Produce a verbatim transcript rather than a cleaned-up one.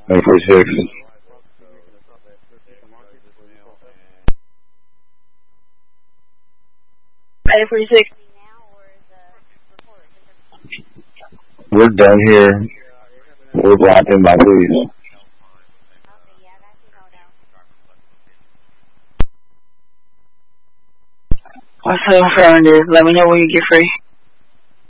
eight forty-six. eight forty-six. We're done here. We're blocking by police. What's up, friend? Let me know when you get free.